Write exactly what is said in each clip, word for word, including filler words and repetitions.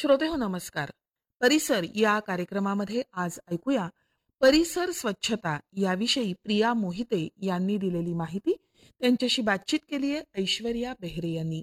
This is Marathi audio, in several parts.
श्रोते हो नमस्कार. परिसर या कार्यक्रमामध्ये आज ऐकूया परिसर स्वच्छता याविषयी प्रिया मोहिते यांनी दिलेली माहिती. त्यांच्याशी बातचीत केली आहे ऐश्वर्या बेहरे यांनी.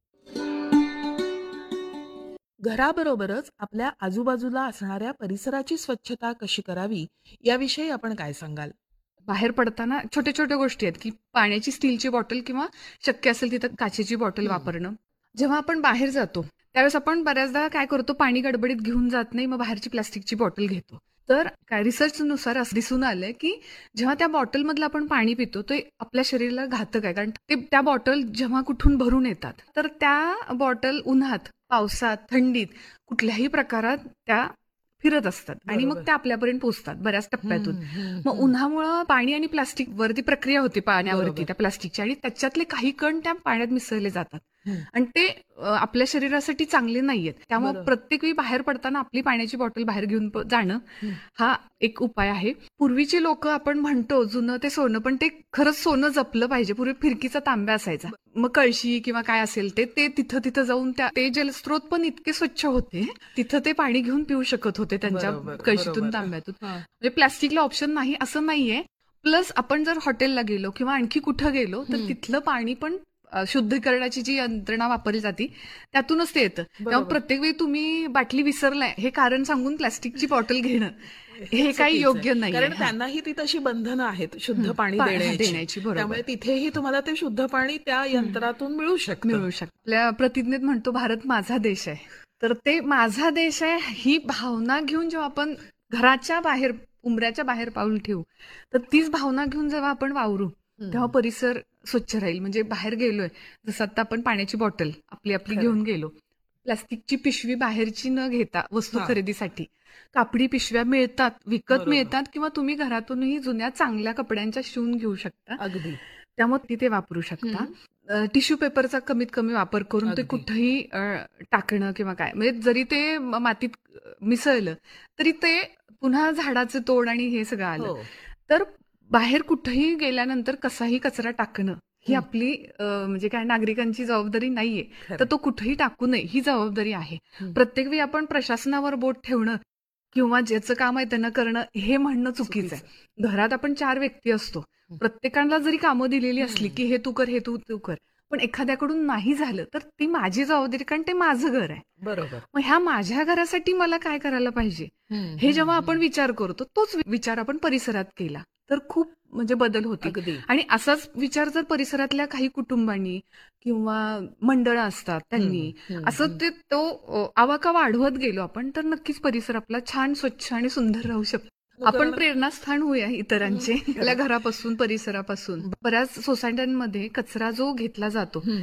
घराबरोबरच आपल्या आजूबाजूला असणाऱ्या परिसराची स्वच्छता कशी करावी याविषयी आपण काय सांगाल? बाहेर पडताना छोट्या छोट्या गोष्टी आहेत की पाण्याची स्टीलची बॉटल किंवा शक्य असेल तिथं काचेची बॉटल वापरणं. जेव्हा आपण बाहेर जातो त्यावेळेस आपण बऱ्याचदा काय करतो, पाणी गडबडीत घेऊन जात नाही, मग बाहेरची प्लास्टिकची बॉटल घेतो. तर काय रिसर्चनुसार असं दिसून आलंय की जेव्हा त्या बॉटलमधलं आपण पाणी पितो ते आपल्या शरीराला घातक आहे, कारण ते त्या बॉटल जेव्हा कुठून भरून येतात तर त्या बॉटल उन्हात, पावसात, थंडीत कुठल्याही प्रकारात त्या फिरत असतात आणि मग बरोबर. त्या आपल्यापर्यंत पोहोचतात बऱ्याच टप्प्यातून. हम्म, हम्म, मग हम्म. उन्हामुळं पाणी आणि प्लास्टिक वरती प्रक्रिया होते पाण्यावरती बरोबर. त्या प्लास्टिकची, आणि त्याच्यातले काही कण त्या पाण्यात मिसळले जातात हम्म. आणि ते अ, आपल्या शरीरासाठी चांगले नाहीयेत. त्यामुळे बरोबर. प्रत्येक वेळी बाहेर पडताना आपली पाण्याची बॉटल बाहेर घेऊन प- जाणं हम्म. हा एक उपाय आहे. पूर्वीचे लोक आपण म्हणतो जुनं ते सोनं, पण ते खरंच सोनं जपलं पाहिजे. पूर्वी फिरकीचा तांब्या असायचा, मग कळशी किंवा काय असेल ते ते तिथं तिथं जाऊन त्या ते जलस्रोत पण इतके स्वच्छ होते, तिथं ते पाणी घेऊन पिऊ शकत होते त्यांच्या बरोबर, कळशीतून, बरोबर. तांब्यातून. हा. म्हणजे प्लास्टिकला ऑप्शन नाही असं नाहीये. प्लस आपण जर हॉटेलला गेलो किंवा आणखी कुठं गेलो तर हम्म. तिथलं पाणी पण अ, शुद्धीकरणाची जी यंत्रणा वापरली जाते त्यातूनच ते येतं. त्यामुळे बरोबर. प्रत्येक वेळी तुम्ही बाटली विसरलाय हे कारण सांगून प्लास्टिकची बॉटल घेणं हे काही चुकीचं आहे. योग्य नाही. कारण त्यांनाही ती तशी बंधनं आहेत शुद्ध पाणी पा- देण्याची. देण्याची, बरोबर. त्यामुळे तिथेही तुम्हाला ते शुद्ध पाणी त्या यंत्रातून मिळू शकतं. मिळू शकतं. आपल्या प्रतिज्ञेत म्हणतो भारत माझा देश आहे, तर ते माझा देश आहे ही भावना घेऊन जेव्हा आपण घराच्या बाहेर, उंबऱ्याच्या बाहेर पाऊल ठेवू, तर तीच भावना घेऊन जेव्हा आपण वावरू तेव्हा परिसर स्वच्छ राहील. म्हणजे बाहेर गेलोय, जसं आता आपण पाण्याची बॉटल आपली आपली खरं. घेऊन गेलो, प्लास्टिकची पिशवी बाहेरची न घेता वस्तू हा. खरेदीसाठी कापडी पिशव्या मिळतात, विकत बरोबर. मिळतात, किंवा तुम्ही घरातूनही जुन्या चांगल्या कपड्यांच्या शिवून घेऊ शकता. अगदी. त्यामुळे तिथे वापरू शकता. टिश्यू पेपरचा कमीत कमी वापर करून ते अगदी. कुठंही अ, टाकणं किंवा काय, म्हणजे जरी ते म- मातीत अ, मिसळलं तरी ते पुन्हा झाडाचं तोड आणि हे सगळं आलं. हो. तर बाहेर कुठेही गेल्यानंतर कसाही कचरा टाकणं ही हं. आपली अ, म्हणजे काय नागरिकांची जबाबदारी नाहीये. खरं. तर तो कुठेही टाकू नये ही जबाबदारी आहे. हं. प्रत्येक वेळी आपण प्रशासनावर बोट ठेवणं किंवा ज्याचं काम आहे त्यांना करणं हे म्हणणं चुकीचं आहे. घरात आपण चार व्यक्ती असतो, प्रत्येकाला जरी कामं दिलेली असली की हे तू कर, हे तू तू कर, पण एखाद्याकडून नाही झालं तर ती माझी जबाबदारी, कारण ते माझं घर आहे. बरोबर. मग ह्या माझ्या घरासाठी मला काय करायला पाहिजे हं, हे हं, जेव्हा हं. आपण विचार करतो, तोच विचार आपण परिसरात केला तर खूप म्हणजे बदल होतील. अगदी. आणि असाच विचार जर परिसरातल्या काही कुटुंबांनी किंवा मंडळं असतात त्यांनी हं, हं, असं हं. ते तो अ, आवाका वाढवत गेलो आपण, तर नक्कीच परिसर आपला छान, स्वच्छ आणि सुंदर राहू शकतो. मग आपण कारण- प्रेरणास्थान होऊया इतरांचे, आपल्या घरापासून, परिसरापासून. बऱ्याच सोसायट्यांमध्ये कचरा जो घेतला जातो हं.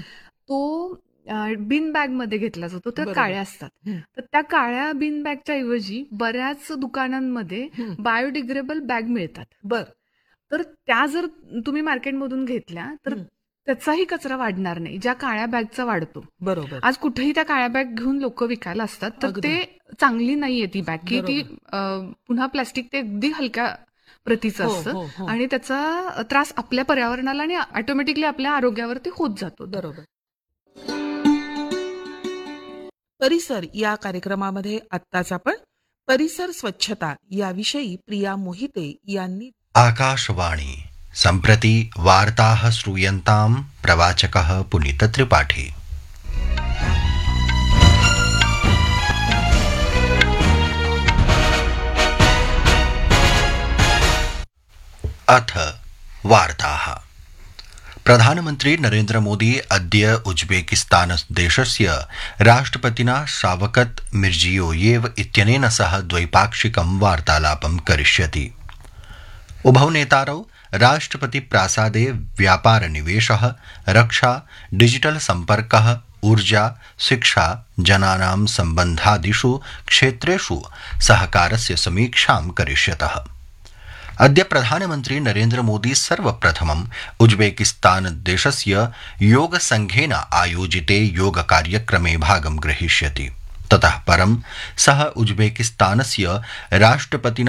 तो बिन बॅग मध्ये घेतला जातो, त्या बरोबर. काळ्या असतात. हं. तर त्या काळ्या बिन बॅगच्या ऐवजी बऱ्याच दुकानांमध्ये हं. बायोडिग्रेडेबल बॅग मिळतात. बर. तर त्या जर तुम्ही मार्केटमधून घेतल्या तर हं. त्याचाही कचरा वाढणार नाही, ज्या काळ्या बॅगचा वाढतो. बरोबर. आज कुठेही त्या काळ्या बॅग घेऊन लोक विकायला असतात, तर अगदी. ते चांगली नाहीये ती बॅग, की ती बरोबर. अ, पुन्हा प्लास्टिक ते अगदी हलक्या प्रतीचं हो, हो, असतं हो. आणि त्याचा त्रास आपल्या पर्यावरणाला आणि ऑटोमॅटिकली आपल्या आरोग्यावरती होत जातो. बरोबर. परिसर या कार्यक्रमामध्ये आत्ताच आपण परिसर स्वच्छता याविषयी प्रिया मोहिते यांनी. आकाशवाणी सम्प्रति वार्ताः श्रूयन्ताम् प्रवाचकः पुनीतत्रिपाठी। अथ वार्ताः। प्रधानमन्त्री नरेन्द्र मोदी अद्य उज्बेकिस्तान देशस्य राष्ट्रपतिना शावकत मिर्जियोयेव इत्यनेन सह द्वैपाक्षिकं वार्तालापं करिष्यति। उभौ नेतारौ राष्ट्रपति प्रासादे व्यापार निवेशः, रक्षा, डिजिटल सम्पर्कः, ऊर्जा, शिक्षा, जनानां सम्बन्धादिषु क्षेत्रेषु सहकारस्य समीक्षां करिष्यतः। अद्य प्रधानमन्त्री नरेन्द्र मोदी सर्वप्रथमम् उज्बेकिस्तान देशस्य योग संघेन आयोजिते योग कार्यक्रमे भागं ग्रहीष्यति। ततः परं सः उज्बेकिस्तानस्य राष्ट्रपतिना